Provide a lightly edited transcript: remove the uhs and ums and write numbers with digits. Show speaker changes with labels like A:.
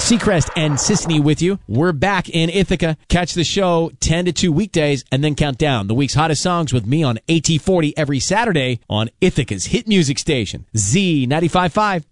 A: Seacrest and Sissany with you. We're back in Ithaca. Catch the show 10 to 2 weekdays and then count down the week's hottest songs with me on AT40 every Saturday on Ithaca's hit music station, Z95.5.